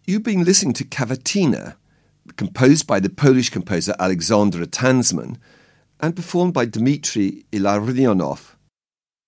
You've been listening to Cavatina, composed by the Polish composer Alexander Tansman and performed by Dmitry Ilarionov